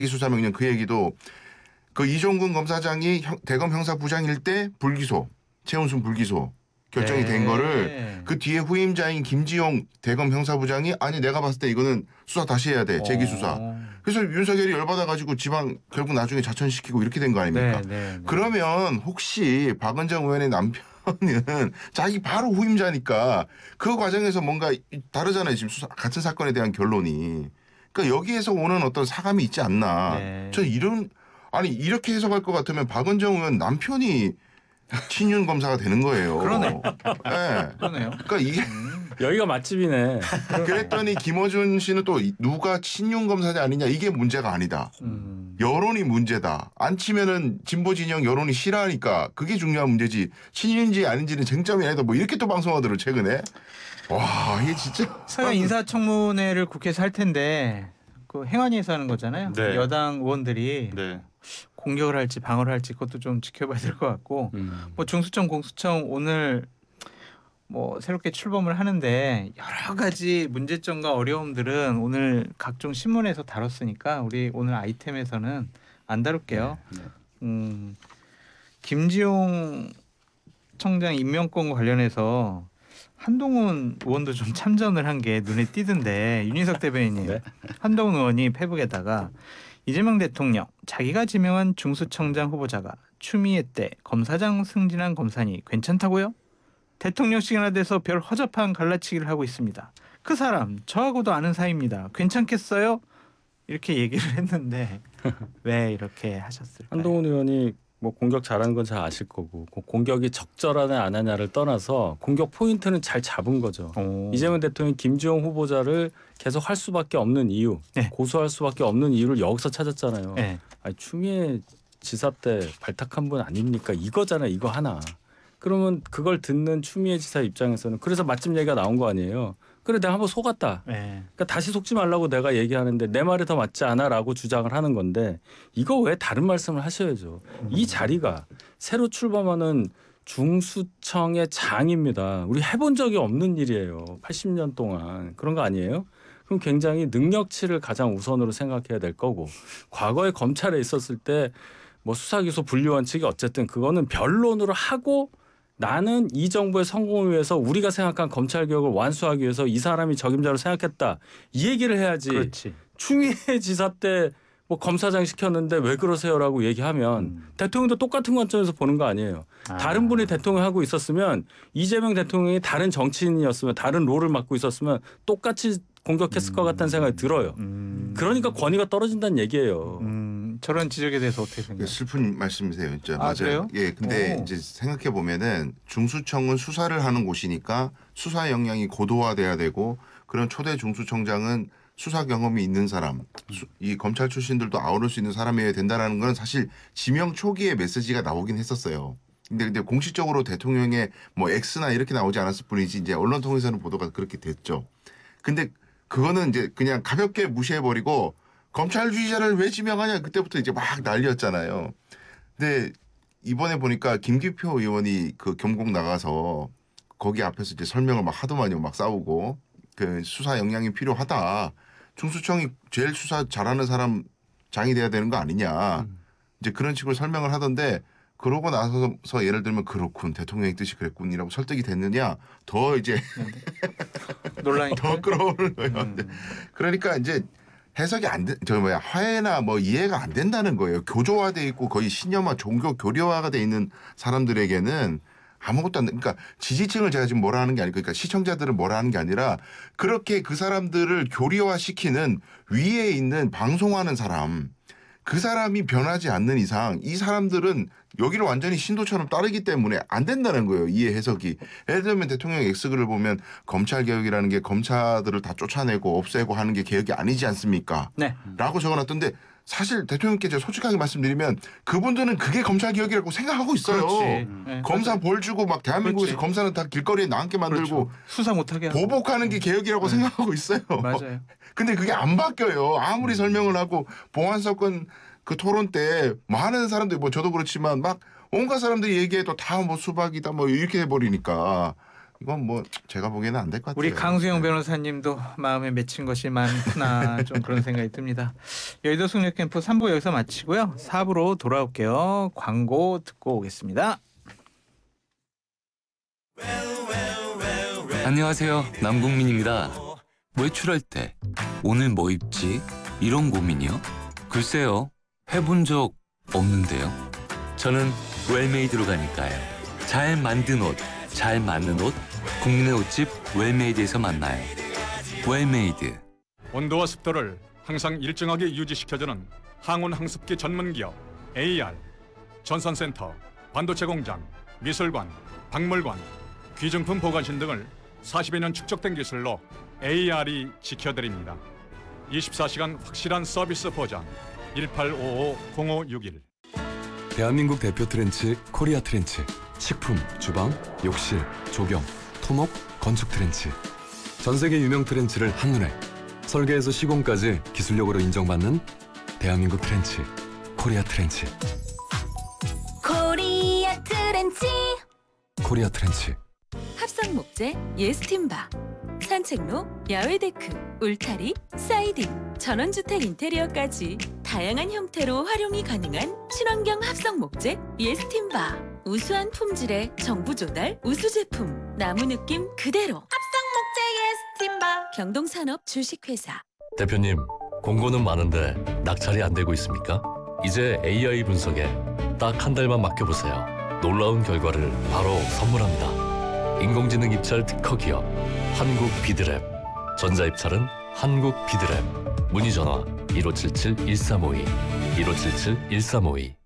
수사명령 그 얘기도 그 이종근 검사장이 대검 형사부장일 때 불기소, 최은순 불기소 결정이 된 거를 그 뒤에 후임자인 김지용 대검 형사부장이 아니 내가 봤을 때 이거는 수사 다시 해야 돼. 재기수사. 그래서 윤석열이 열받아가지고 지방 결국 나중에 자천시키고 이렇게 된 거 아닙니까? 그러면 혹시 박은정 의원의 남편은 자기 바로 후임자니까 그 과정에서 뭔가 다르잖아요. 지금 수사, 같은 사건에 대한 결론이. 그러니까 여기에서 오는 어떤 사감이 있지 않나. 저 아니 이렇게 해석할 것 같으면 박은정 의원 남편이 친윤 검사가 되는 거예요. 그러네. 네. 그러네요. 그러니까 이게 여기가 맛집이네. 그랬더니 김어준 씨는 또 누가 친윤 검사냐 아니냐 이게 문제가 아니다. 여론이 문제다. 안 치면은 진보 진영 여론이 싫어하니까 그게 중요한 문제지. 친윤인지 아닌지는 쟁점이 아니다. 뭐 이렇게 또 방송하더라고 최근에. 와 이게 진짜. 서해 인사청문회를 국회에서 할 텐데 그 행안위에서 하는 거잖아요. 네. 여당 의원들이 네. 공격을 할지 방어를 할지 그것도 좀 지켜봐야 될 것 같고 뭐 중수청 공수청 오늘 뭐 새롭게 출범을 하는데 여러 가지 문제점과 어려움들은 오늘 각종 신문에서 다뤘으니까 우리 오늘 아이템에서는 안 다룰게요. 김지용 청장 임명권 관련해서 한동훈 의원도 좀 참전을 한 게 눈에 띄던데 윤희석 대변인님 네. 한동훈 의원이 페북에다가 이재명 대통령 자기가 지명한 중수청장 후보자가 추미애 때 검사장 승진한 검사니 괜찮다고요? 대통령직이나 돼서 별 허접한 갈라치기를 하고 있습니다. 그 사람 저하고도 아는 사이입니다. 괜찮겠어요? 이렇게 얘기를 했는데 왜 이렇게 하셨을까요? 한동훈 의원이 뭐 공격 잘하는 건 잘 아실 거고 공격이 적절하냐 안 하냐를 떠나서 공격 포인트는 잘 잡은 거죠. 이재명 대통령이 김주영 후보자를 계속 할 수밖에 없는 이유, 네. 고소할 수밖에 없는 이유를 여기서 찾았잖아요. 네. 아니, 추미애 지사 때 발탁한 분 아닙니까? 이거잖아요. 이거 하나. 그러면 그걸 듣는 추미애 지사 입장에서는 그래서 맛집 얘기가 나온 거 아니에요. 그래 내가 한번 속았다. 네. 그러니까 다시 속지 말라고 내가 얘기하는데 내 말이 더 맞지 않아라고 주장을 하는 건데 이거 왜 다른 말씀을 하셔야죠. 이 자리가 새로 출범하는 중수청의 장입니다. 우리 해본 적이 없는 일이에요. 80년 동안. 그런 거 아니에요? 그럼 굉장히 능력치를 가장 우선으로 생각해야 될 거고 과거에 검찰에 있었을 때 뭐 수사기소 분리원칙이 어쨌든 그거는 변론으로 하고 나는 이 정부의 성공을 위해서 우리가 생각한 검찰개혁을 완수하기 위해서 이 사람이 적임자로 생각했다. 이 얘기를 해야지. 그렇지. 추미애 지사 때 뭐 검사장 시켰는데 왜 그러세요라고 얘기하면 대통령도 똑같은 관점에서 보는 거 아니에요. 다른 분이 대통령 하고 있었으면 이재명 대통령이 다른 정치인이었으면 다른 롤을 맡고 있었으면 똑같이 공격했을 것 같다는 생각이 들어요. 그러니까 권위가 떨어진다는 얘기예요. 저런 지적에 대해서 어떻게 생각해요? 슬픈 말씀이세요, 진짜. 맞아요. 그래요? 예, 근데 오. 이제 생각해 보면은 중수청은 수사를 하는 곳이니까 수사 역량이 고도화돼야 되고 그런 초대 중수청장은 수사 경험이 있는 사람, 이 검찰 출신들도 아우를 수 있는 사람이어야 된다라는 건 사실 지명 초기에 메시지가 나오긴 했었어요. 근데 공식적으로 대통령의 뭐 X나 이렇게 나오지 않았을 뿐이지 이제 언론 통해서는 보도가 그렇게 됐죠. 근데 그거는 이제 그냥 가볍게 무시해버리고 검찰주의자를 왜 지명하냐 그때부터 이제 막 난리였잖아요. 근데 이번에 보니까 김기표 의원이 그 경공 나가서 거기 앞에서 이제 설명을 막 하도 많이 막 싸우고 그 수사 역량이 필요하다. 중수청이 제일 수사 잘하는 사람 장이 돼야 되는 거 아니냐. 이제 그런 식으로 설명을 하던데 그러고 나서서 예를 들면 그렇군 대통령의 뜻이 그랬군이라고 설득이 됐느냐 더 이제 논란이 더 끌어오는 거예요. 그러니까 이제 해석이 안 돼, 화해나 뭐 이해가 안 된다는 거예요. 교조화돼 있고 거의 신념화, 종교 교류화가 돼 있는 사람들에게는 아무것도 안 돼. 그러니까 지지층을 제가 지금 뭐라 하는 게 아니고, 그러니까 시청자들을 뭐라 하는 게 아니라 그렇게 그 사람들을 교류화시키는 위에 있는 방송하는 사람, 그 사람이 변하지 않는 이상 이 사람들은 여기를 완전히 신도처럼 따르기 때문에 안 된다는 거예요. 이해 해석이. 예를 들면 대통령 X글을 보면 검찰개혁이라는 게 검사들을 다 쫓아내고 없애고 하는 게 개혁이 아니지 않습니까? 네. 라고 적어놨던데 사실 대통령께 제가 솔직하게 말씀드리면 그분들은 그게 검찰개혁이라고 생각하고 있어요. 네, 검사 벌 주고 막 대한민국에서 그렇지. 검사는 다 길거리에 나앉게 만들고 그렇죠. 수사 못하게 하고. 보복하는 게 개혁이라고 생각하고 있어요. 맞아요. 근데 그게 안 바뀌어요. 아무리 설명을 하고 봉환사건 그 토론 때 많은 사람들이 뭐 저도 그렇지만 막 온갖 사람들이 얘기해도 다 뭐 수박이다 뭐 이렇게 해버리니까 이건 뭐 제가 보기에는 안 될 것 같아요. 우리 강수영 네. 변호사님도 마음에 맺힌 것이 많구나 좀 그런 생각이 듭니다. 여의도 숙녀 캠프 3부 여기서 마치고요. 4부로 돌아올게요. 광고 듣고 오겠습니다. 안녕하세요. 남궁민입니다. 외출할 때 오늘 뭐 입지? 이런 고민이요? 글쎄요. 해본 적 없는데요. 저는 웰메이드로 가니까요. 잘 만든 옷, 잘 맞는 옷, 국민의 옷집 웰메이드에서 만나요. 웰메이드. 온도와 습도를 항상 일정하게 유지시켜주는 항온 항습기 전문기업 AR, 전선센터, 반도체 공장, 미술관, 박물관, 귀중품 보관실 등을 40여 년 축적된 기술로 AR이 지켜드립니다. 24시간 확실한 서비스 보장 1855-0561. 대한민국 대표 트렌치 코리아 트렌치. 식품, 주방, 욕실, 조경, 토목, 건축 트렌치. 전 세계 유명 트렌치를 한눈에 설계에서 시공까지 기술력으로 인정받는 대한민국 트렌치 코리아 트렌치. 코리아 트렌치. 코리아 트렌치. 합성 목재 예스팀바, 산책로, 야외 데크, 울타리, 사이딩, 전원주택 인테리어까지 다양한 형태로 활용이 가능한 친환경 합성 목재 예스팀바. 우수한 품질의 정부 조달 우수 제품, 나무 느낌 그대로. 합성 목재 예스팀바. 경동산업 주식회사. 대표님, 공고는 많은데 낙찰이 안 되고 있습니까? 이제 AI 분석에 딱 한 달만 맡겨보세요. 놀라운 결과를 바로 선물합니다. 인공지능 입찰 특허 기업 한국 비드랩. 전자입찰은 한국 비드랩. 문의 전화 1577-1352 1577-1352.